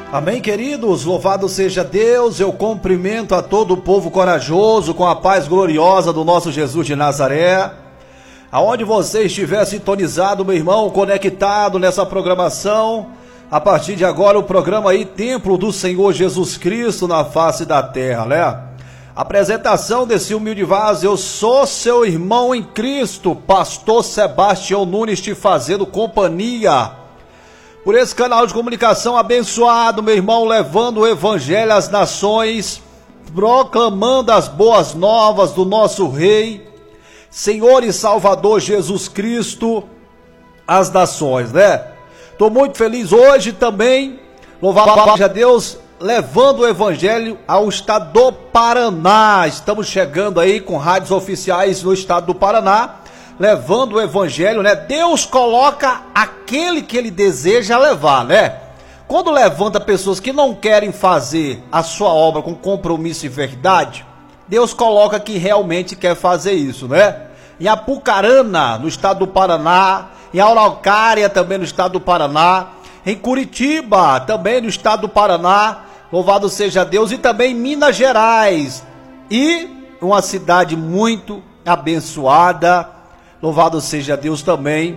Amém, queridos? Louvado seja Deus. Eu cumprimento a todo o povo corajoso com a paz gloriosa do nosso Jesus de Nazaré. Aonde você estiver sintonizado, meu irmão, conectado nessa programação, a partir de agora o programa aí, Templo do Senhor Jesus Cristo na face da terra, né? Apresentação desse humilde vaso, eu sou seu irmão em Cristo, pastor Sebastião Nunes, te fazendo companhia por esse canal de comunicação abençoado, meu irmão, levando o evangelho às nações, proclamando as boas novas do nosso Rei, Senhor e Salvador Jesus Cristo, às nações, né? Estou muito feliz hoje também, louvado seja Deus, levando o evangelho ao estado do Paraná. Estamos chegando aí com rádios oficiais no estado do Paraná, levando o evangelho, né? Deus coloca aquele que ele deseja levar, né? Quando levanta pessoas que não querem fazer a sua obra com compromisso e verdade, Deus coloca que realmente quer fazer isso, né? Em Apucarana, no estado do Paraná, em Araucária, também no estado do Paraná, em Curitiba, também no estado do Paraná, louvado seja Deus, e também em Minas Gerais, e uma cidade muito abençoada, louvado seja Deus também,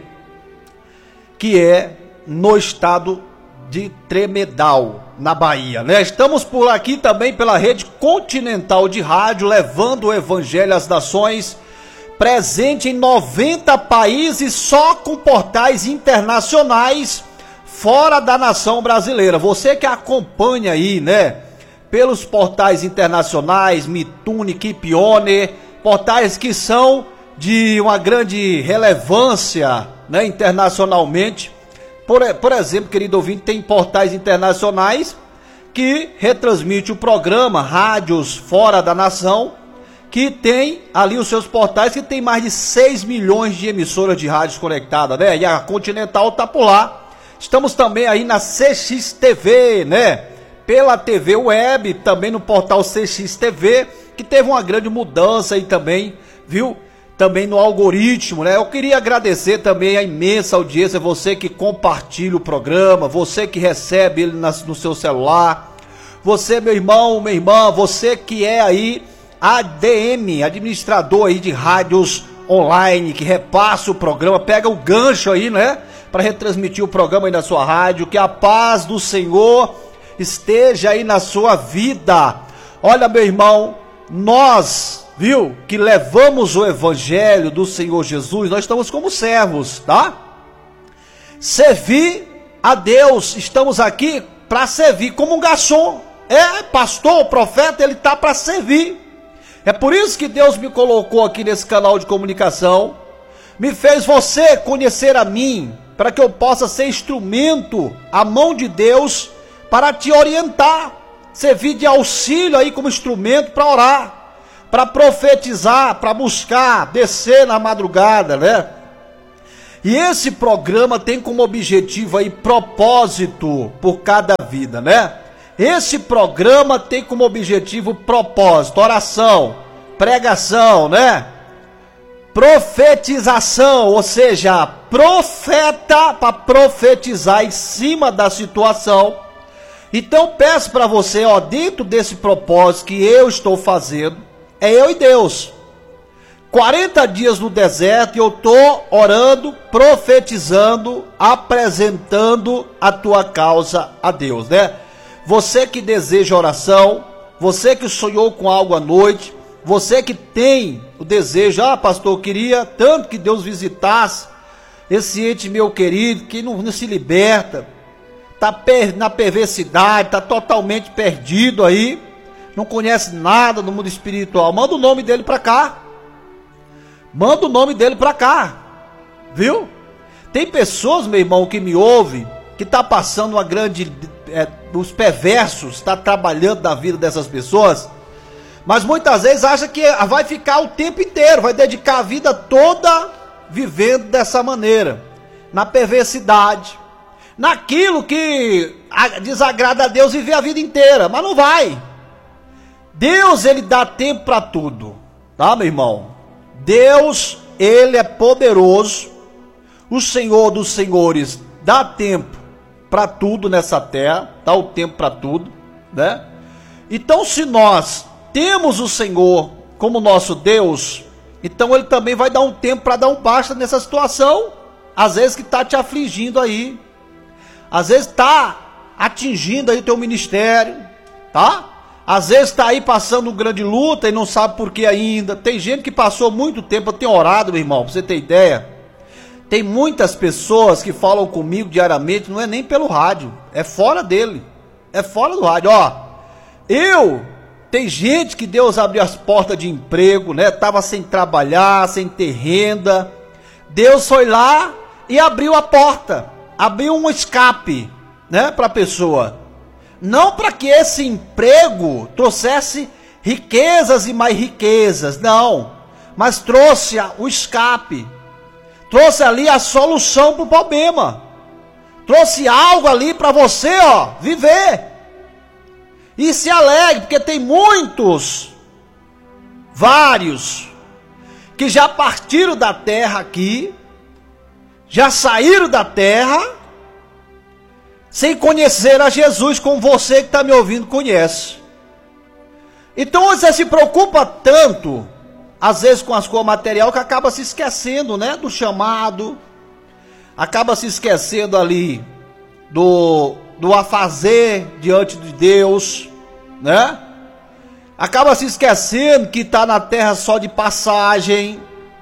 que é no estado de Tremedal, na Bahia, né? Estamos por aqui também pela rede continental de rádio, levando o evangelho às nações, presente em 90 países, só com portais internacionais, fora da nação brasileira. Você que acompanha aí, né, pelos portais internacionais, Mitune, Kipione, portais que são de uma grande relevância, né, internacionalmente. Por exemplo, querido ouvinte, tem portais internacionais que retransmitem o programa, rádios fora da nação, que tem ali os seus portais, que tem mais de 6 milhões de emissoras de rádios conectadas, né? E a Continental tá por lá. Estamos também aí na CXTV, né? Pela TV Web, também no portal CXTV, que teve uma grande mudança aí também, viu? Também no algoritmo, né? Eu queria agradecer também a imensa audiência, você que compartilha o programa, você que recebe ele no seu celular, você, meu irmão, minha irmã, você que é aí ADM, administrador aí de rádios online, que repassa o programa, pega o gancho aí, né? Para retransmitir o programa aí na sua rádio, que a paz do Senhor esteja aí na sua vida. Olha, meu irmão, nós, viu, que levamos o evangelho do Senhor Jesus, nós estamos como servos, tá? Servir a Deus, estamos aqui para servir, como um garçom. Pastor, profeta, ele tá para servir. É por isso que Deus me colocou aqui nesse canal de comunicação, me fez você conhecer a mim, para que eu possa ser instrumento, a mão de Deus, para te orientar, servir de auxílio aí como instrumento para orar, para profetizar, para buscar, descer na madrugada, né? E esse programa tem como objetivo aí propósito por cada vida, né? Esse programa tem como objetivo propósito, oração, pregação, né? Profetização, ou seja, profeta para profetizar em cima da situação. Então peço para você, ó, dentro desse propósito que eu estou fazendo, é eu e Deus. 40 dias no deserto e eu estou orando, profetizando, apresentando a tua causa a Deus, né? Você que deseja oração, você que sonhou com algo à noite, você que tem o desejo, pastor, eu queria tanto que Deus visitasse esse ente meu querido, que não se liberta, tá na perversidade, tá totalmente perdido aí, não conhece nada no mundo espiritual, manda o nome dele para cá. Manda o nome dele para cá, viu? Tem pessoas, meu irmão, que me ouvem, que tá passando uma grande... os perversos, está trabalhando na vida dessas pessoas, mas muitas vezes acha que vai ficar o tempo inteiro, vai dedicar a vida toda vivendo dessa maneira, na perversidade, naquilo que desagrada a Deus, viver a vida inteira, mas não vai. Deus, ele dá tempo para tudo, tá, meu irmão? Deus, ele é poderoso, o Senhor dos senhores dá tempo para tudo nessa terra, dá o tempo para tudo, né? Então, se nós temos o Senhor como nosso Deus, então Ele também vai dar um tempo para dar um basta nessa situação, às vezes que está te afligindo aí, às vezes está atingindo aí o teu ministério, tá? Às vezes está aí passando uma grande luta e não sabe por que ainda. Tem gente que passou muito tempo, eu tenho orado, meu irmão, para você ter ideia. Tem muitas pessoas que falam comigo diariamente, não é nem pelo rádio, é fora dele, é fora do rádio. Ó, tem gente que Deus abriu as portas de emprego, né? Tava sem trabalhar, sem ter renda. Deus foi lá e abriu a porta, abriu um escape, né, para a pessoa. Não para que esse emprego trouxesse riquezas e mais riquezas, não, mas trouxe o escape, trouxe ali a solução para o problema, trouxe algo ali para você, ó, viver. E se alegre, porque tem vários, que já partiram da terra aqui, já saíram da terra, sem conhecer a Jesus, como você que está me ouvindo conhece. Então você se preocupa tanto, às vezes com as coisas materiais, que acaba se esquecendo, né, do chamado, acaba se esquecendo ali do afazer diante de Deus, né? Acaba se esquecendo que está na terra só de passagem.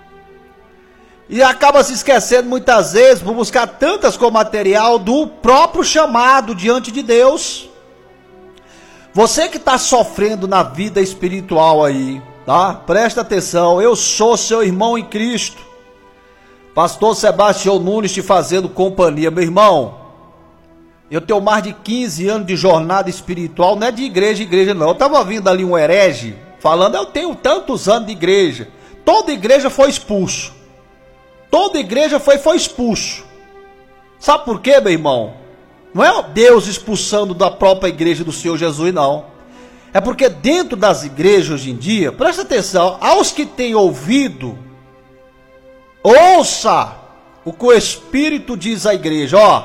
E acaba se esquecendo muitas vezes, por buscar tantas coisas material, do próprio chamado diante de Deus. Você que está sofrendo na vida espiritual aí, tá? Presta atenção, eu sou seu irmão em Cristo, pastor Sebastião Nunes, te fazendo companhia. Meu irmão, eu tenho mais de 15 anos de jornada espiritual, não é de igreja não. Eu estava vindo ali um herege, falando, eu tenho tantos anos de igreja. Toda igreja foi expulso. Toda igreja foi expulso. Sabe por quê, meu irmão? Não é Deus expulsando da própria igreja do Senhor Jesus, não. É porque dentro das igrejas hoje em dia, presta atenção, aos que têm ouvido, ouça o que o Espírito diz à igreja, ó.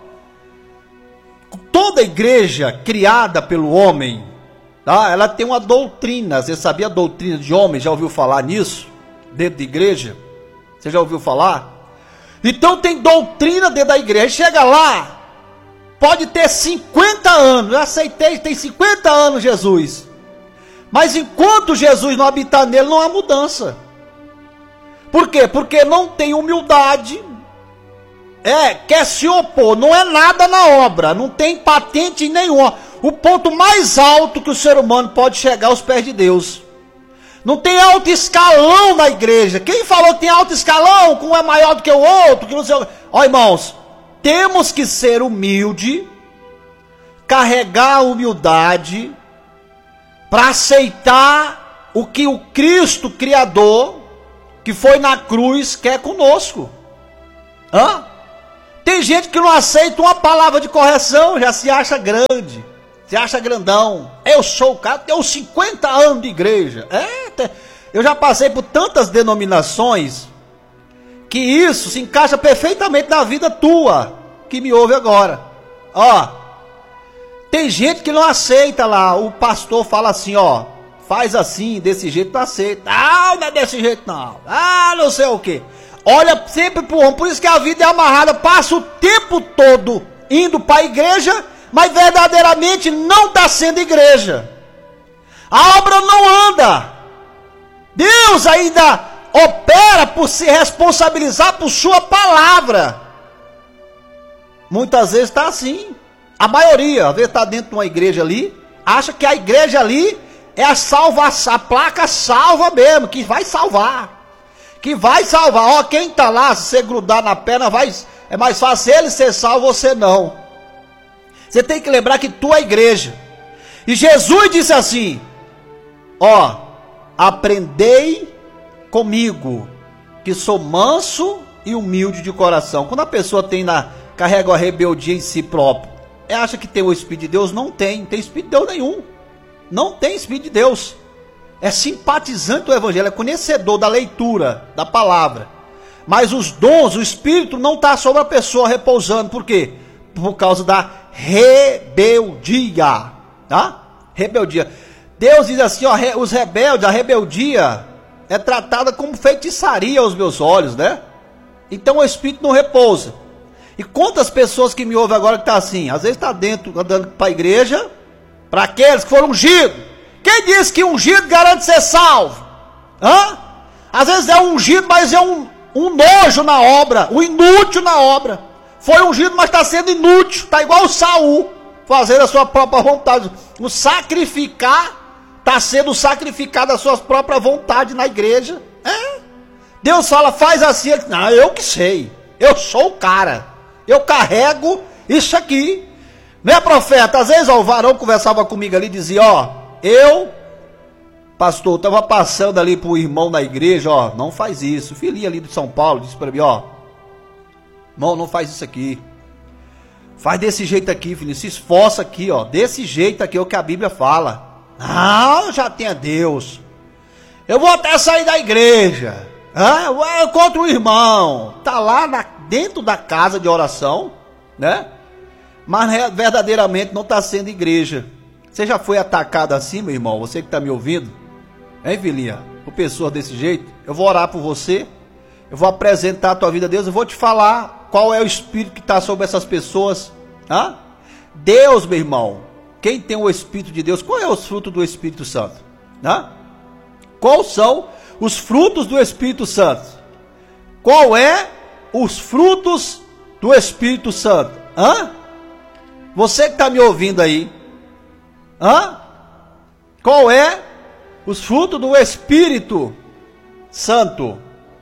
Toda igreja criada pelo homem, tá? Ela tem uma doutrina. Você sabia a doutrina de homem? Já ouviu falar nisso? Dentro da igreja? Você já ouviu falar? Então tem doutrina dentro da igreja. Chega lá, pode ter 50 anos. Eu aceitei, tem 50 anos Jesus. Mas enquanto Jesus não habitar nele, não há mudança. Por quê? Porque não tem humildade. Quer se opor, não é nada na obra, não tem patente nenhuma. O ponto mais alto que o ser humano pode chegar aos pés de Deus. Não tem alto escalão na igreja. Quem falou que tem alto escalão, que um é maior do que o outro, que não sei. Ó, irmãos, temos que ser humilde, carregar a humildade, para aceitar o que o Cristo Criador, que foi na cruz, quer conosco. Tem gente que não aceita uma palavra de correção, já se acha grande, se acha grandão. Eu sou o cara, tenho 50 anos de igreja. Eu já passei por tantas denominações, que isso se encaixa perfeitamente na vida tua, que me ouve agora. Tem gente que não aceita lá, o pastor fala assim, ó, faz assim, desse jeito, não aceita. Não é desse jeito não, não sei o que. Olha sempre pro homem, por isso que a vida é amarrada, passa o tempo todo indo para a igreja, mas verdadeiramente não está sendo igreja. A obra não anda. Deus ainda opera por se responsabilizar por sua palavra. Muitas vezes está assim. A maioria, às vezes está dentro de uma igreja ali, acha que a igreja ali é a salvação, a placa salva mesmo, que vai salvar. Que vai salvar. Quem está lá, se você grudar na perna, é mais fácil ele ser salvo, você não. Você tem que lembrar que tu é a igreja. E Jesus disse assim, aprendei comigo, que sou manso e humilde de coração. Quando a pessoa carrega a rebeldia em si próprio, acha que tem o Espírito de Deus? Não tem Espírito de Deus nenhum. Não tem Espírito de Deus. É simpatizante do Evangelho, é conhecedor da leitura, da palavra. Mas os dons, o Espírito não está sobre a pessoa repousando. Por quê? por causa da rebeldia, tá? Rebeldia. Deus diz assim, ó, os rebeldes, a rebeldia é tratada como feitiçaria aos meus olhos, né? Então o Espírito não repousa. E quantas pessoas que me ouvem agora que tá assim, às vezes tá dentro, andando para a igreja, para aqueles que foram ungidos. Quem disse que ungido garante ser salvo? Hã? Às vezes é ungido, mas é um nojo na obra, um inútil na obra. Foi ungido, mas está sendo inútil, está igual o Saul, fazendo a sua própria vontade. O sacrificar, está sendo sacrificado a sua própria vontade na igreja. É. Deus fala, faz assim. Ele, não, eu que sei, eu sou o cara, eu carrego isso aqui. Né, profeta? Às vezes ó, o varão conversava comigo ali e dizia, ó, pastor, estava passando ali pro irmão na igreja, ó, não faz isso. Filhinho ali de São Paulo disse para mim, ó, irmão, não faz isso aqui. Faz desse jeito aqui, filho, se esforça aqui, ó, desse jeito aqui é o que a Bíblia fala. Não, já tenha Deus. Eu vou até sair da igreja. Eu contra o irmão. Tá lá dentro da casa de oração, né? Mas verdadeiramente não está sendo igreja. Você já foi atacado assim, meu irmão? Você que está me ouvindo? Hein, filhinha? Por pessoas desse jeito? Eu vou orar por você. Eu vou apresentar a tua vida a Deus. Eu vou te falar qual é o Espírito que está sobre essas pessoas. Deus, meu irmão. Quem tem o Espírito de Deus? Qual é os frutos do Espírito Santo? Quais são os frutos do Espírito Santo? Qual é os frutos do Espírito Santo? Você que está me ouvindo aí, qual é os frutos do Espírito Santo?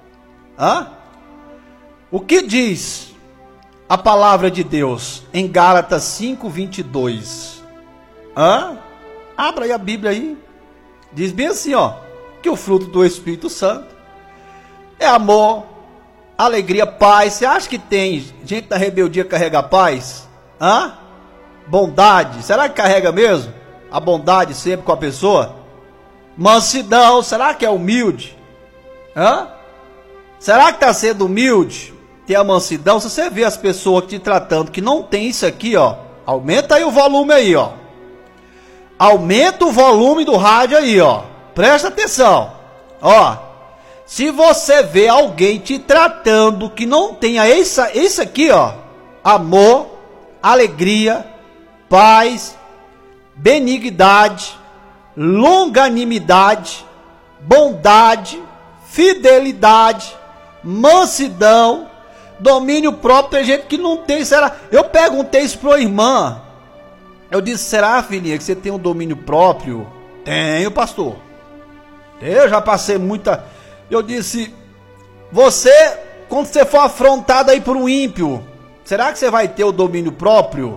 O que diz a palavra de Deus em Gálatas 5:22? Abra aí a Bíblia aí. Diz bem assim, ó, que o fruto do Espírito Santo é amor, alegria, paz. Você acha que tem gente da rebeldia que carrega paz? Bondade, será que carrega mesmo? A bondade sempre com a pessoa? Mansidão, será que é humilde? Será que está sendo humilde? Tem a mansidão? Se você vê as pessoas te tratando que não tem isso aqui, ó, aumenta aí o volume aí, ó. Aumenta o volume do rádio aí, ó. Presta atenção. Ó, se você vê alguém te tratando que não tenha isso aqui, ó, amor, alegria, paz, benignidade, longanimidade, bondade, fidelidade, mansidão, domínio próprio, tem gente que não tem, será? Eu perguntei isso para a irmã, eu disse, será, filhinha, que você tem um domínio próprio? Tenho, pastor. Eu já passei muita... Eu disse, você, quando você for afrontado aí por um ímpio, será que você vai ter o domínio próprio?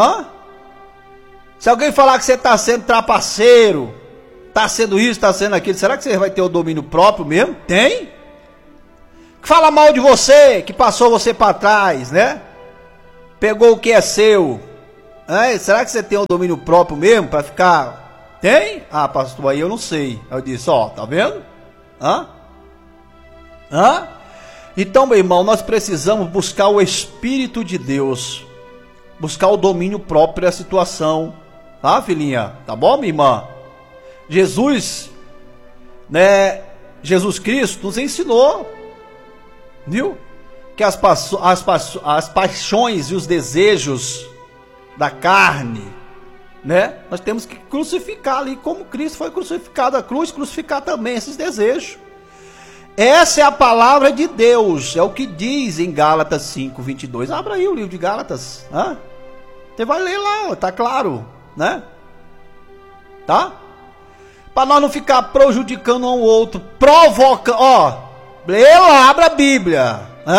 Se alguém falar que você está sendo trapaceiro, está sendo isso, está sendo aquilo, será que você vai ter o domínio próprio mesmo? Tem? Que fala mal de você, que passou você para trás, né? Pegou o que é seu. Será que você tem o domínio próprio mesmo para ficar... Tem? Pastor, aí eu não sei. Eu disse, ó, tá vendo? Então, meu irmão, nós precisamos buscar o Espírito de Deus, buscar o domínio próprio da situação, tá, filhinha? Tá bom, minha irmã? Jesus, né? Jesus Cristo nos ensinou, viu? Que as paixões e os desejos da carne, né? Nós temos que crucificar ali, como Cristo foi crucificado à cruz, crucificar também esses desejos. Essa é a palavra de Deus, é o que diz em Gálatas 5:22. Abra aí o livro de Gálatas, você vai ler lá, tá claro, né? Tá? Para nós não ficar prejudicando um ao outro, provocando, ó, lê lá, abra a Bíblia,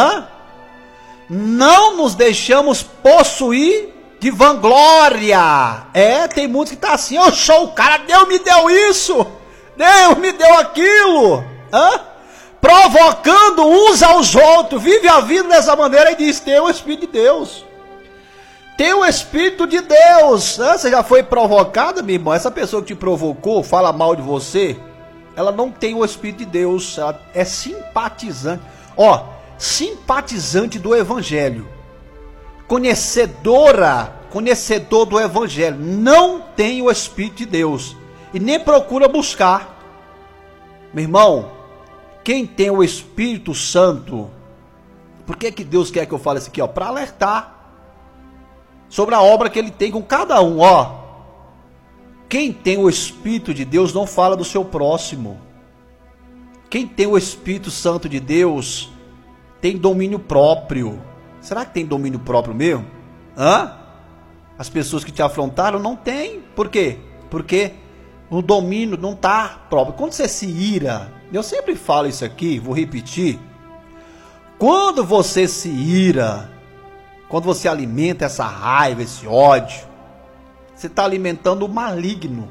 não nos deixamos possuir de vanglória. Tem muitos que tá assim, eu sou o cara, Deus me deu isso, Deus me deu aquilo, provocando uns aos outros, vive a vida dessa maneira e diz, tem o Espírito de Deus, tem o Espírito de Deus. Você já foi provocada, minha irmã? Essa pessoa que te provocou, fala mal de você, ela não tem o Espírito de Deus, ela é simpatizante, simpatizante do Evangelho. conhecedor do evangelho, não tem o Espírito de Deus e nem procura buscar. Meu irmão, quem tem o Espírito Santo, por que Deus quer que eu fale isso aqui? Para alertar sobre a obra que ele tem com cada um. Quem tem o Espírito de Deus não fala do seu próximo. Quem tem o Espírito Santo de Deus tem domínio próprio. Será que tem domínio próprio mesmo? As pessoas que te afrontaram não têm. Por quê? Porque o domínio não está próprio. Quando você se ira, eu sempre falo isso aqui, vou repetir. Quando você se ira, quando você alimenta essa raiva, esse ódio, você está alimentando o maligno.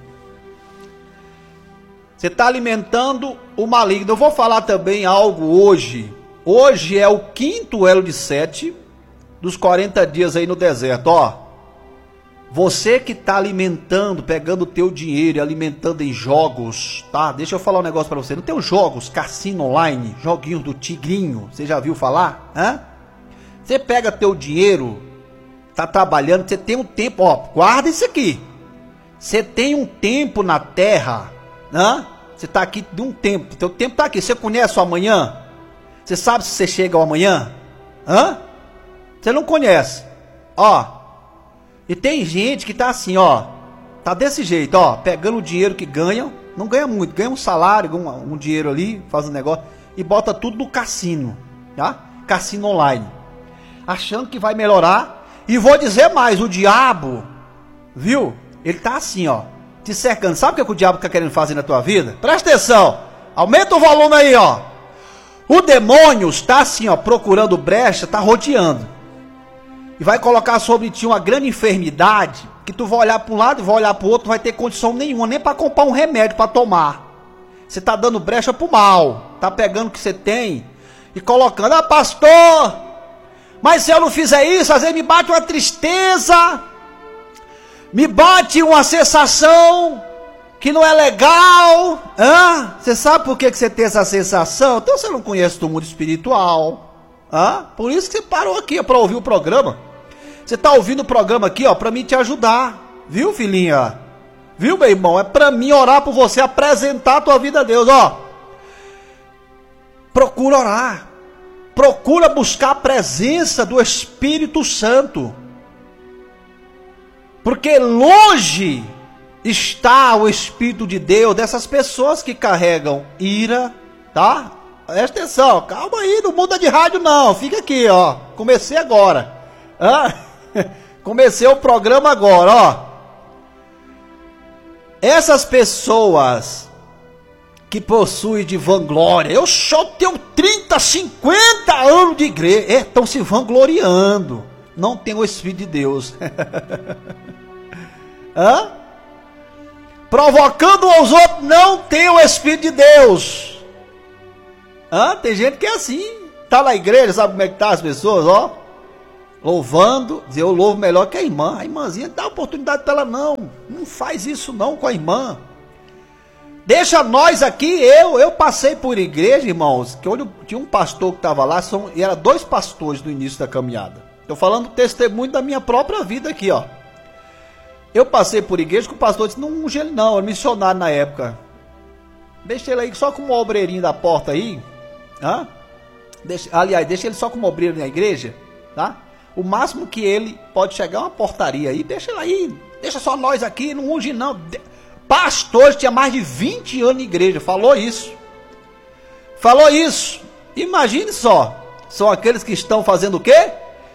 Você está alimentando o maligno. Eu vou falar também algo hoje. Hoje é o 5º elo de 7 dos 40 dias aí no deserto. Você que está alimentando, pegando o teu dinheiro e alimentando em jogos, tá? Deixa eu falar um negócio para você. Não tem os jogos, cassino online, joguinhos do Tigrinho, você já viu falar? Você pega teu dinheiro, tá trabalhando, você tem um tempo, guarda isso aqui. Você tem um tempo na terra, você tá aqui de um tempo, teu tempo tá aqui. Você conhece o amanhã? Você sabe se você chega ao amanhã? Você não conhece. E tem gente que tá assim, tá desse jeito, pegando o dinheiro que ganha, não ganha muito, ganha um salário, um dinheiro ali, faz um negócio e bota tudo no cassino, tá? Cassino online, achando que vai melhorar. E vou dizer mais, o diabo, viu? Ele tá assim, te cercando. Sabe o que o diabo tá querendo fazer na tua vida? Presta atenção, aumenta o volume aí, O demônio está assim, procurando brecha, tá rodeando. E vai colocar sobre ti uma grande enfermidade, que tu vai olhar para um lado e vai olhar para o outro, não vai ter condição nenhuma, nem para comprar um remédio para tomar. Você está dando brecha para o mal, está pegando o que você tem e colocando, pastor, mas se eu não fizer isso, às vezes me bate uma tristeza, me bate uma sensação que não é legal. Você sabe por que você tem essa sensação? Então você não conhece o mundo espiritual. Por isso que você parou aqui para ouvir o programa. Você está ouvindo o programa aqui, para mim te ajudar, viu, filhinha? Viu, meu irmão? É para mim orar por você, apresentar a tua vida a Deus, Procura orar. Procura buscar a presença do Espírito Santo. Porque longe está o Espírito de Deus dessas pessoas que carregam ira, tá? Presta atenção, calma aí, não muda de rádio não, fica aqui, comecei agora, comecei o programa agora, Essas pessoas que possuem de vanglória, eu só tenho 30, 50 anos de igreja, estão se vangloriando, não tem o Espírito de Deus, provocando aos outros, não tem o Espírito de Deus. Tem gente que é assim, tá na igreja, sabe como é que tá as pessoas, louvando, dizer, eu louvo melhor que a irmãzinha, dá oportunidade para ela não faz isso não com a irmã, deixa nós aqui, eu passei por igreja, irmãos, que onde tinha um pastor que estava lá, e era 2 pastores no início da caminhada, estou falando testemunho da minha própria vida aqui, eu passei por igreja que o pastor disse, não unge ele não, era missionário na época, deixa ele aí só com um obreirinho da porta aí, deixa ele só como obreiro na igreja, tá? O máximo que ele pode chegar é uma portaria aí, deixa ele aí, deixa só nós aqui, não unge não. Pastor tinha mais de 20 anos de igreja, falou isso. Imagine só, são aqueles que estão fazendo o quê?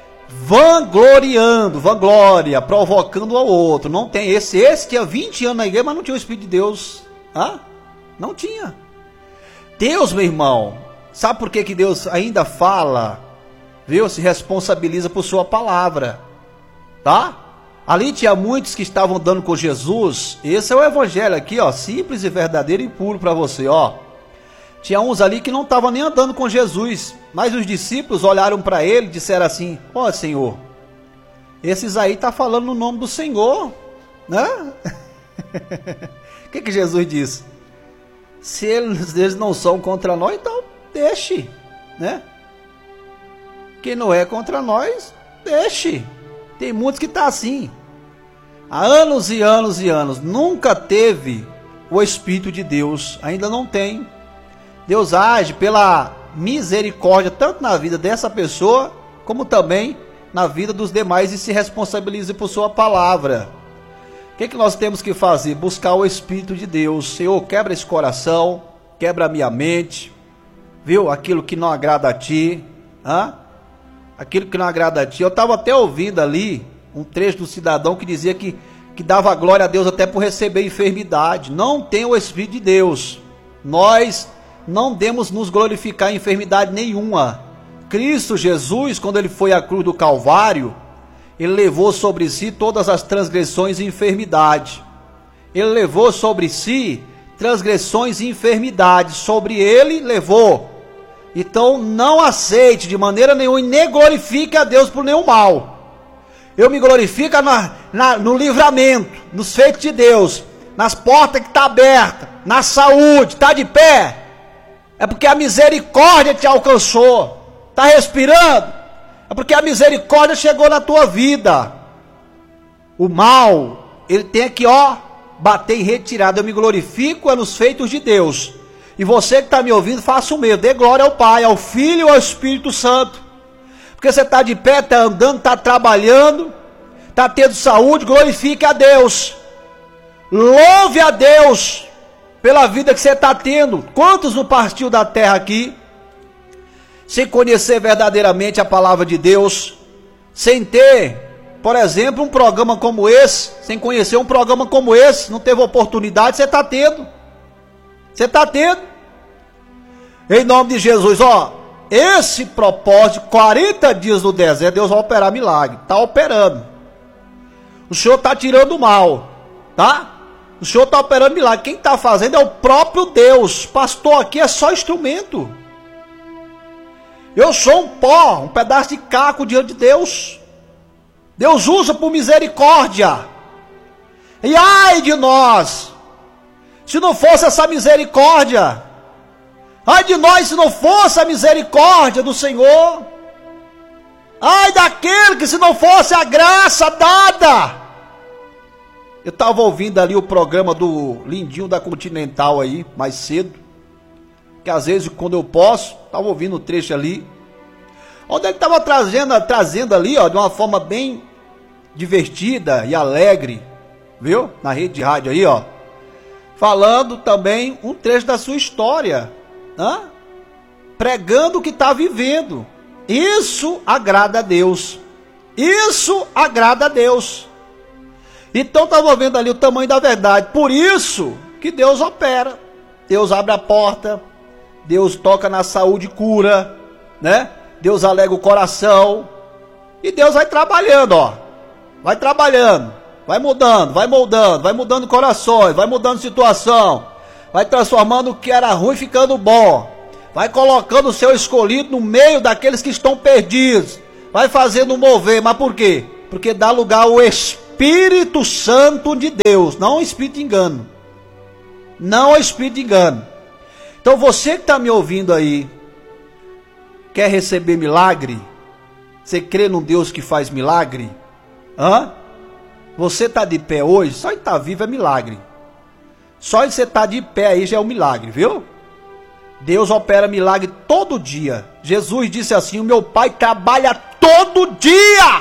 Vanglória, provocando ao outro. Não tem esse tinha 20 anos na igreja, mas não tinha o Espírito de Deus. Não tinha. Deus, meu irmão, sabe por que Deus ainda fala, viu? Se responsabiliza por sua palavra, tá? Ali tinha muitos que estavam dando com Jesus. Esse é o evangelho aqui, simples e verdadeiro e puro para você, Tinha uns ali que não estavam nem andando com Jesus, mas os discípulos olharam para ele e disseram assim, Senhor, esses aí tá falando no nome do Senhor, né? O que Jesus disse? Se eles não são contra nós, então deixe, né? Quem não é contra nós, Deixe. Tem muitos que estão assim. Há anos e anos e anos. Nunca teve o Espírito de Deus. Ainda não tem. Deus age pela misericórdia, tanto na vida dessa pessoa, como também na vida dos demais, e se responsabilize por sua palavra. O que nós temos que fazer? Buscar o Espírito de Deus. Senhor, quebra esse coração, quebra a minha mente, viu? Aquilo que não agrada a ti, aquilo que não agrada a ti. Eu estava até ouvindo ali um trecho do cidadão que dizia que dava glória a Deus até por receber enfermidade. Não tem o Espírito de Deus. Nós não devemos nos glorificar em enfermidade nenhuma. Cristo Jesus, quando ele foi à cruz do Calvário, ele levou sobre si todas as transgressões e enfermidade. Ele levou sobre si transgressões e enfermidades. Sobre ele levou. Então não aceite de maneira nenhuma e nem glorifique a Deus por nenhum mal. Eu me glorifico no livramento, nos feitos de Deus, nas portas que estão abertas, na saúde, está de pé. É porque a misericórdia te alcançou. Está respirando? É porque a misericórdia chegou na tua vida. O mal, ele tem que, bater em retirada. Eu me glorifico nos feitos de Deus. E você que está me ouvindo, faça o mesmo. Dê glória ao Pai, ao Filho e ao Espírito Santo. Porque você está de pé, está andando, está trabalhando, está tendo saúde, glorifique a Deus. Louve a Deus pela vida que você está tendo. Quantos não partiu da terra aqui sem conhecer verdadeiramente a palavra de Deus, sem ter, por exemplo, um programa como esse, sem conhecer um programa como esse, não teve oportunidade? Você está tendo. Você está tendo. Em nome de Jesus, esse propósito, 40 dias no deserto, Deus vai operar milagre. Está operando. O Senhor está tirando o mal, tá? O Senhor está operando milagre. Quem está fazendo é o próprio Deus. Pastor aqui é só instrumento. Eu sou um pó, um pedaço de caco diante de Deus. Deus usa por misericórdia. E ai de nós, se não fosse essa misericórdia. Ai de nós se não fosse a misericórdia do Senhor. Ai daquele que se não fosse a graça dada. Eu estava ouvindo ali o programa do Lindinho da Continental aí, mais cedo. Que às vezes quando eu posso, estava ouvindo o trecho ali. Onde ele estava trazendo ali, de uma forma bem divertida e alegre. Viu? Na rede de rádio aí, falando também um trecho da sua história. Pregando o que está vivendo. Isso agrada a Deus. Isso agrada a Deus. Então estava vendo ali o tamanho da verdade. Por isso que Deus opera. Deus abre a porta. Deus toca na saúde e cura. Né? Deus alega o coração. E Deus vai trabalhando, Vai trabalhando. Vai mudando, vai moldando. Vai mudando corações. Vai mudando situação. Vai transformando o que era ruim ficando bom. Vai colocando o seu escolhido no meio daqueles que estão perdidos. Vai fazendo mover. Mas por quê? Porque dá lugar ao Espírito Santo de Deus. Não ao Espírito de engano. Não ao Espírito de engano. Então você que está me ouvindo aí, quer receber milagre? Você crê num Deus que faz milagre? Você está de pé hoje, só de estar vivo é milagre. Só de você estar de pé aí já é um milagre, viu? Deus opera milagre todo dia. Jesus disse assim: o meu Pai trabalha todo dia.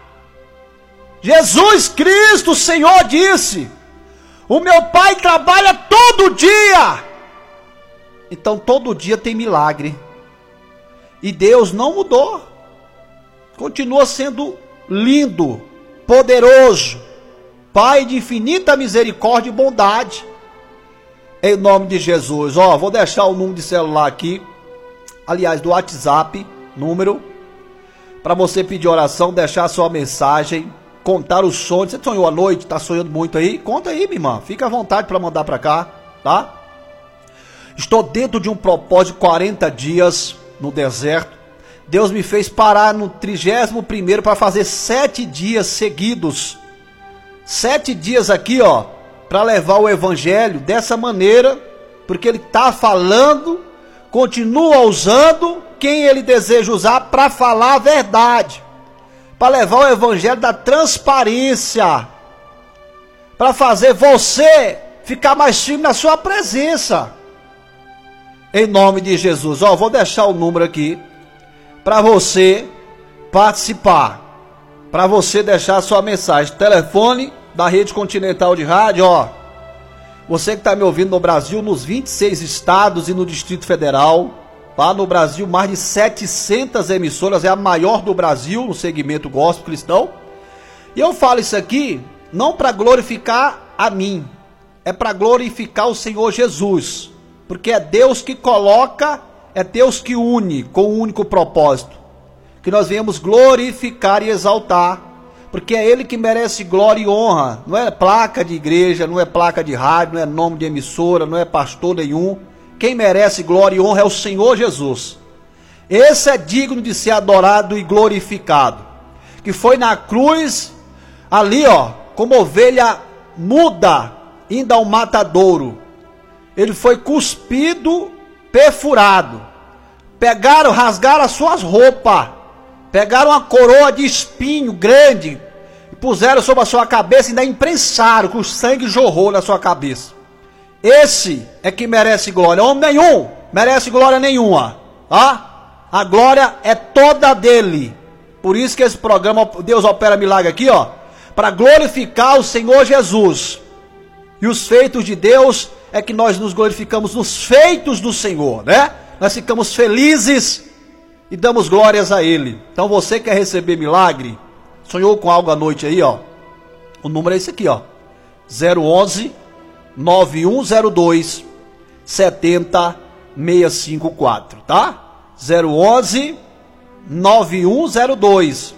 Jesus Cristo, o Senhor, disse: o meu Pai trabalha todo dia. Então todo dia tem milagre. E Deus não mudou. Continua sendo lindo, poderoso, Pai de infinita misericórdia e bondade. Em nome de Jesus. Vou deixar o número de celular aqui. Aliás, do WhatsApp, número, para você pedir oração, deixar a sua mensagem, contar os sonhos. Você sonhou à noite, está sonhando muito aí? Conta aí, minha irmã. Fica à vontade para mandar para cá, tá? Estou dentro de um propósito de 40 dias no deserto. Deus me fez parar no 31º para fazer 7 dias seguidos. 7 dias aqui, para levar o evangelho dessa maneira, porque ele está falando, continua usando quem ele deseja usar para falar a verdade, para levar o evangelho da transparência, para fazer você ficar mais firme na sua presença. Em nome de Jesus. Ó, vou deixar o número aqui para você participar, para você deixar a sua mensagem. Telefone da Rede Continental de Rádio, ó. Você que está me ouvindo no Brasil, nos 26 estados e no Distrito Federal, tá? No Brasil, mais de 700 emissoras, é a maior do Brasil no segmento gospel cristão. E eu falo isso aqui não para glorificar a mim, é para glorificar o Senhor Jesus, porque é Deus que coloca, é Deus que une com um único propósito, que nós venhamos glorificar e exaltar, porque é Ele que merece glória e honra. Não é placa de igreja, não é placa de rádio, não é nome de emissora, não é pastor nenhum. Quem merece glória e honra é o Senhor Jesus. Esse é digno de ser adorado e glorificado, que foi na cruz, ali ó, como ovelha muda, indo ao matadouro. Ele foi cuspido, perfurado. Pegaram, rasgaram as suas roupas, pegaram uma coroa de espinho grande e puseram sobre a sua cabeça e ainda imprensaram, que o sangue jorrou na sua cabeça. Esse é que merece glória. Homem nenhum merece glória nenhuma, tá? A glória é toda dele. Por isso que esse programa Deus Opera Milagre aqui, ó, para glorificar o Senhor Jesus. E os feitos de Deus é que nós nos glorificamos nos feitos do Senhor, né? Nós ficamos felizes e damos glórias a Ele. Então você quer receber milagre? Sonhou com algo à noite aí, ó? O número é esse aqui, ó. 011 9102 70654, tá? 011 9102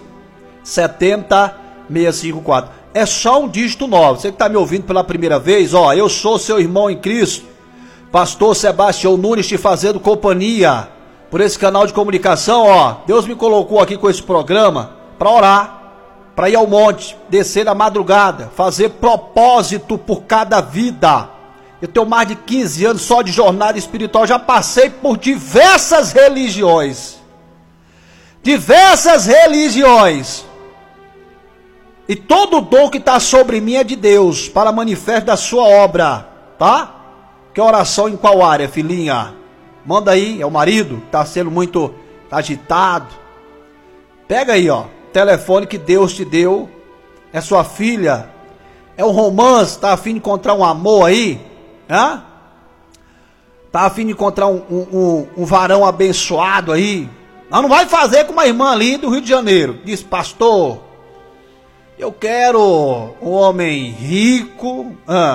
70654. É só um dígito 9. Você que está me ouvindo pela primeira vez, ó, eu sou seu irmão em Cristo, pastor Sebastião Nunes, te fazendo companhia por esse canal de comunicação, ó. Deus me colocou aqui com esse programa para orar, para ir ao monte, descer na madrugada, fazer propósito por cada vida. Eu tenho mais de 15 anos só de jornada espiritual, já passei por diversas religiões. Diversas religiões. E todo o dom que está sobre mim é de Deus, para manifesto da sua obra, tá? Que oração em qual área, filhinha? Manda aí, é o marido, está sendo muito agitado. Pega aí, ó, telefone que Deus te deu, é sua filha, é um romance, tá a fim de encontrar um amor aí, hã? Tá a fim de encontrar um varão abençoado aí. Não vai fazer com uma irmã ali do Rio de Janeiro. Diz, pastor, eu quero um homem rico,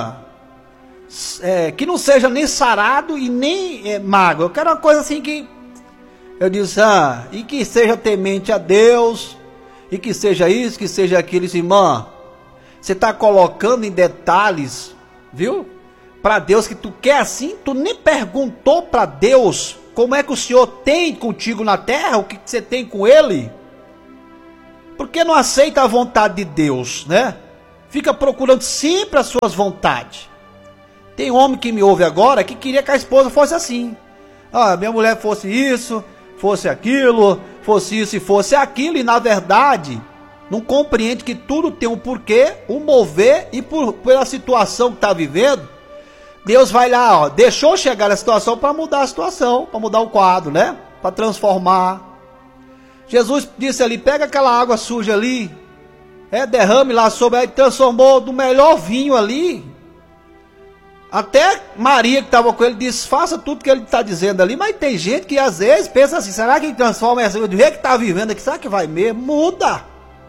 que não seja nem sarado e nem magro. Eu quero uma coisa assim que... Eu disse, e que seja temente a Deus, e que seja isso, que seja aquilo. Irmã, você está colocando em detalhes, viu? Para Deus que tu quer assim, tu nem perguntou para Deus como é que o Senhor tem contigo na terra, o que você tem com Ele. Porque não aceita a vontade de Deus, né? Fica procurando sempre as suas vontades. Tem homem que me ouve agora que queria que a esposa fosse assim. Minha mulher fosse isso, fosse aquilo, fosse isso e fosse aquilo. E na verdade, não compreende que tudo tem um porquê, um mover. E pela situação que está vivendo, Deus vai lá, ó, deixou chegar a situação para mudar a situação, para mudar o quadro, né? Para transformar. Jesus disse ali, pega aquela água suja ali, derrame lá sobre, aí transformou do melhor vinho ali. Até Maria que estava com ele disse, faça tudo que ele está dizendo ali. Mas tem gente que às vezes pensa assim, será que ele transforma essa do jeito que está vivendo aqui, será que vai mesmo? Muda.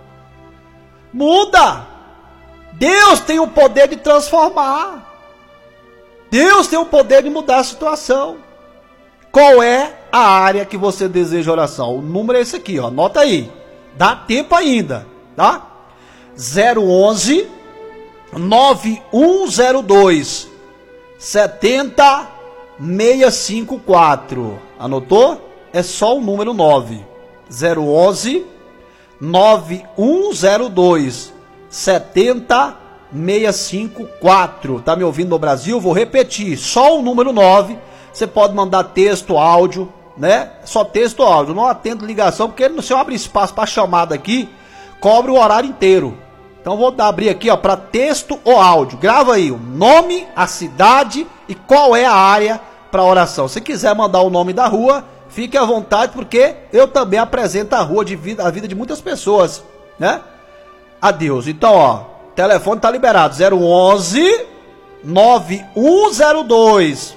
Muda. Deus tem o poder de transformar. Deus tem o poder de mudar a situação. Qual é a área que você deseja oração? O número é esse aqui, ó. Anota aí. Dá tempo ainda, tá? 011 9102 70654. Anotou? É só o número 9. 011 9102 70654. Tá me ouvindo no Brasil? Vou repetir. Só o número 9. Você pode mandar texto, áudio, né? Só texto ou áudio. Não atendo ligação, porque se eu abrir espaço para chamada aqui, cobre o horário inteiro. Então vou abrir aqui, ó, para texto ou áudio. Grava aí o nome, a cidade e qual é a área para oração. Se quiser mandar o nome da rua, fique à vontade, porque eu também apresento a rua a vida de muitas pessoas, né? A Deus. Então, ó, o telefone tá liberado, 011 9102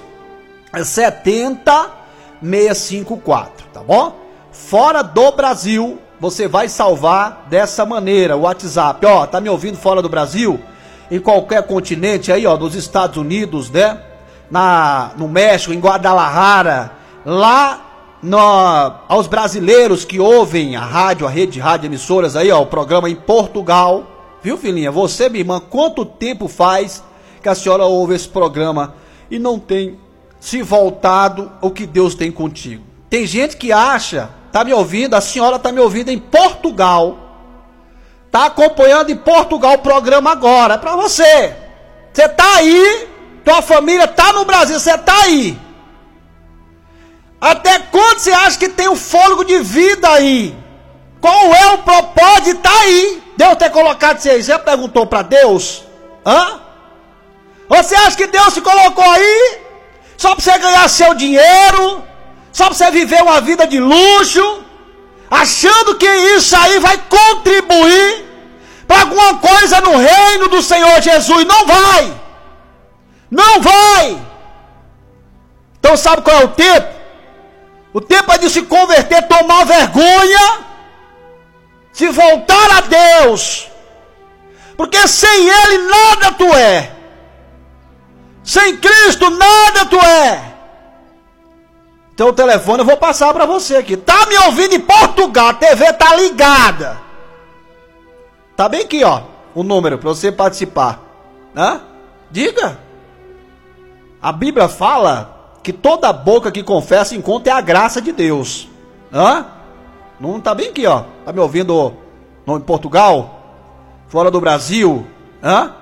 70654, tá bom? Fora do Brasil, você vai salvar dessa maneira, o WhatsApp, ó, tá me ouvindo fora do Brasil? Em qualquer continente aí, ó, nos Estados Unidos, né? No México, em Guadalajara, lá aos brasileiros que ouvem a rádio, a rede de rádio emissoras aí, ó, o programa em Portugal, viu, filhinha? Você, minha irmã, quanto tempo faz que a senhora ouve esse programa e não tem se voltado o que Deus tem contigo? Tem gente que acha, tá me ouvindo, a senhora tá me ouvindo em Portugal, tá acompanhando em Portugal o programa agora, é pra você. Você tá aí, tua família tá no Brasil, você tá aí. Até quando você acha que tem um fôlego de vida aí? Qual é o propósito de estar aí? Deus ter colocado você aí, você já perguntou pra Deus? Hã? Você acha que Deus se colocou aí só pra você ganhar seu dinheiro? Só pra você viver uma vida de luxo, achando que isso aí vai contribuir para alguma coisa no reino do Senhor Jesus? Não vai! Não vai! Então sabe qual é o tempo? O tempo é de se converter, tomar vergonha, se voltar a Deus, porque sem Ele nada tu é, sem Cristo nada tu é. Então o telefone eu vou passar para você aqui. Tá me ouvindo em Portugal, a TV tá ligada. Tá bem aqui, ó, o número para você participar. Hã? Diga. A Bíblia fala que toda boca que confessa encontra é a graça de Deus. Hã? Não tá bem aqui, ó. Tá me ouvindo em Portugal? Fora do Brasil? Hã?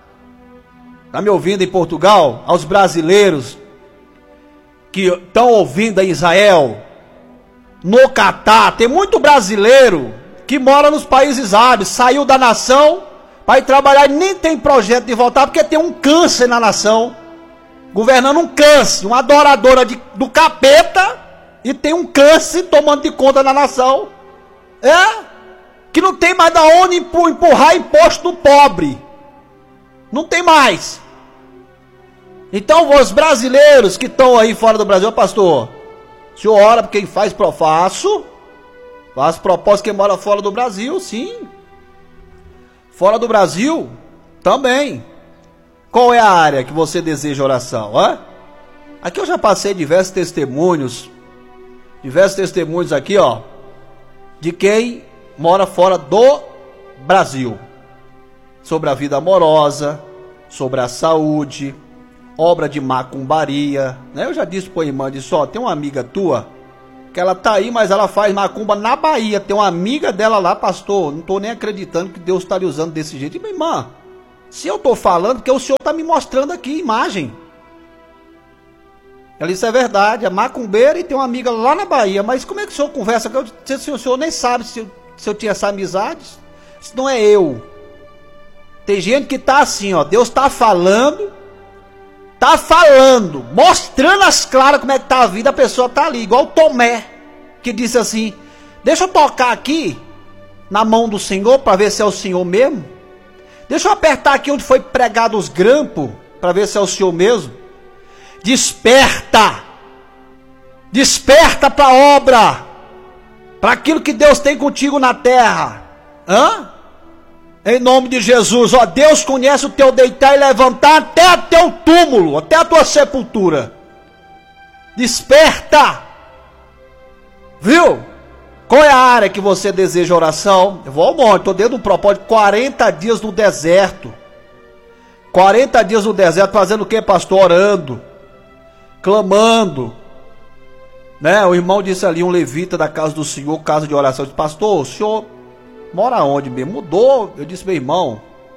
Tá me ouvindo em Portugal? Aos brasileiros que estão ouvindo em Israel, no Catar, tem muito brasileiro que mora nos países árabes, saiu da nação para ir trabalhar e nem tem projeto de voltar porque tem um câncer na nação, governando um câncer, uma adoradora do capeta, e tem um câncer tomando de conta na nação, que não tem mais da onde empurrar imposto do pobre, não tem mais. Então, os brasileiros que estão aí fora do Brasil, pastor, o senhor ora por quem faz faço propósito quem mora fora do Brasil, sim. Fora do Brasil, também. Qual é a área que você deseja oração? Aqui eu já passei diversos testemunhos aqui, ó, de quem mora fora do Brasil. Sobre a vida amorosa, sobre a saúde, obra de macumbaria, né? Eu já disse pra irmã, disse, ó, tem uma amiga tua, que ela tá aí, mas ela faz macumba na Bahia, tem uma amiga dela lá, pastor, não tô nem acreditando que Deus tá lhe usando desse jeito. E minha irmã, se eu tô falando, porque o senhor tá me mostrando aqui imagem. Ela disse, é verdade, é macumbeira e tem uma amiga lá na Bahia, mas como é que o senhor conversa? O senhor nem sabe se eu tinha essa amizade. Isso não é eu. Tem gente que tá assim, ó, Deus tá falando, mostrando as claras como é que tá a vida, a pessoa tá ali, igual Tomé, que disse assim, deixa eu tocar aqui, na mão do Senhor, para ver se é o Senhor mesmo, deixa eu apertar aqui onde foi pregado os grampos, para ver se é o Senhor mesmo. Desperta para a obra, para aquilo que Deus tem contigo na terra, em nome de Jesus, ó, Deus conhece o teu deitar e levantar até o teu túmulo, até a tua sepultura. Desperta, viu? Qual é a área que você deseja oração? Eu vou ao monte, estou dentro de um propósito, 40 dias no deserto. 40 dias no deserto, fazendo o que, pastor? Orando, clamando, né? O irmão disse ali, um levita da casa do Senhor, casa de oração, disse, pastor, o senhor mora onde mesmo? Mudou. Eu disse, meu irmão,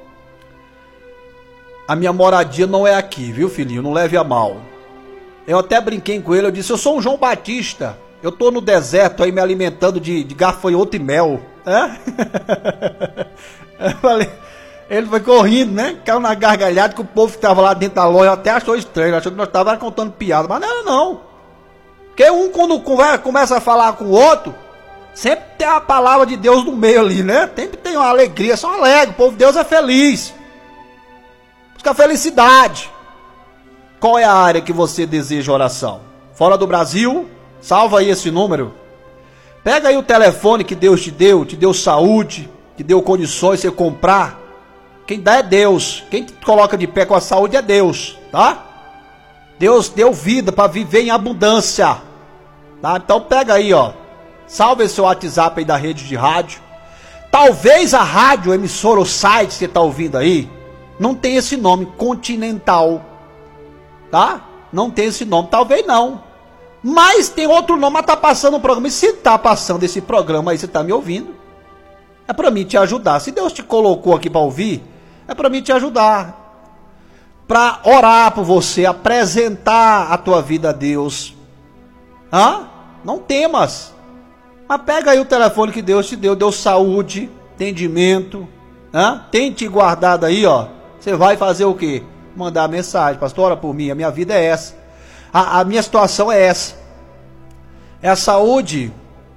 a minha moradia não é aqui, viu, filhinho? Não leve a mal. Eu até brinquei com ele, eu disse, eu sou um João Batista, eu tô no deserto aí me alimentando de gafanhoto e mel. Eu falei, ele foi correndo, né? Caiu na gargalhada que o povo que estava lá dentro da loja até achou estranho, achou que nós estávamos contando piada, mas não era não. Porque um quando começa a falar com o outro, sempre tem a palavra de Deus no meio ali, né? Sempre tem uma alegria, só alegre, o povo de Deus é feliz. Busca felicidade. Qual é a área que você deseja oração? Fora do Brasil? Salva aí esse número. Pega aí o telefone que Deus te deu saúde, te deu condições de você comprar. Quem dá é Deus. Quem te coloca de pé com a saúde é Deus, tá? Deus deu vida para viver em abundância, tá? Então pega aí, ó. Salva esse WhatsApp aí da rede de rádio. Talvez a rádio, emissora ou site que você está ouvindo aí, não tem esse nome, Continental, tá? Não tem esse nome, talvez não. Mas tem outro nome, mas tá passando o programa. E se tá passando esse programa aí, você tá me ouvindo, é para mim te ajudar. Se Deus te colocou aqui para ouvir, é para mim te ajudar. Para orar por você, apresentar a tua vida a Deus. Não temas. Mas pega aí o telefone que Deus te deu saúde, entendimento, tem te guardado aí, ó. Você vai fazer o quê? Mandar mensagem, pastor, ora por mim, a minha vida é essa. A minha situação é essa. É a saúde.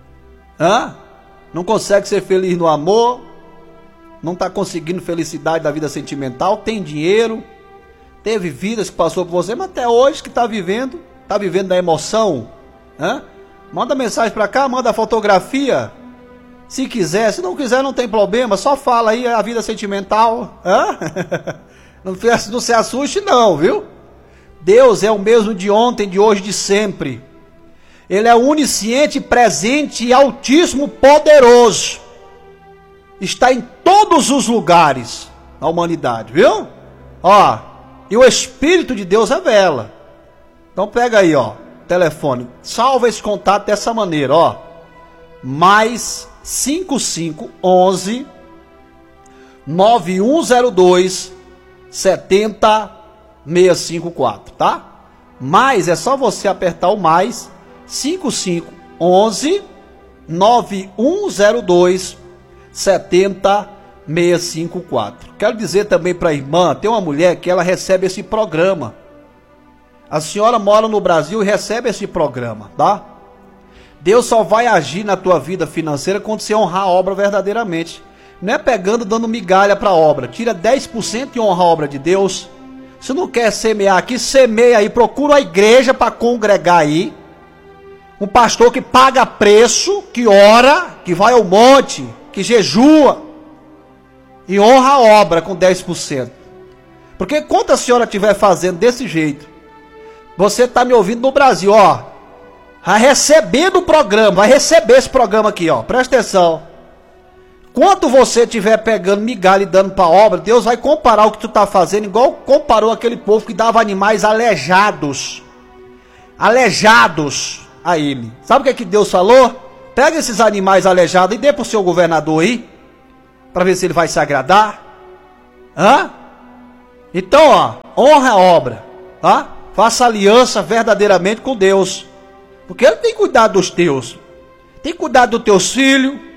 Não consegue ser feliz no amor, não está conseguindo felicidade da vida sentimental, tem dinheiro, teve vidas que passou por você, mas até hoje que está vivendo da emoção. Manda mensagem para cá, manda fotografia, se quiser, se não quiser não tem problema, só fala aí a vida sentimental. Não se assuste não, viu? Deus é o mesmo de ontem, de hoje, de sempre. Ele é onisciente, presente e altíssimo, poderoso. Está em todos os lugares na humanidade, viu? E o Espírito de Deus revela. Então pega aí, telefone. Salva esse contato dessa maneira, mais 5511 9102 70654, tá? Mais é só você apertar o mais 5511 9102 70654. Quero dizer também para a irmã, tem uma mulher que ela recebe esse programa. A senhora mora no Brasil e recebe esse programa, tá? Deus só vai agir na tua vida financeira quando você honrar a obra verdadeiramente. Não é pegando, dando migalha para a obra. Tira 10% e honra a obra de Deus. Se não quer semear aqui, semeia aí. Procura a igreja para congregar aí. Um pastor que paga preço, que ora, que vai ao monte, que jejua. E honra a obra com 10%. Porque quando a senhora estiver fazendo desse jeito, você está me ouvindo no Brasil, vai receber do programa, vai receber esse programa aqui, presta atenção. Quando você estiver pegando migalha e dando para a obra, Deus vai comparar o que tu está fazendo, igual comparou aquele povo que dava animais aleijados a ele. Sabe o que Deus falou? Pega esses animais aleijados e dê para o seu governador aí, para ver se ele vai se agradar. Então, honra a obra, tá? Faça aliança verdadeiramente com Deus, porque Ele tem cuidado dos teus, tem cuidado dos teus filhos,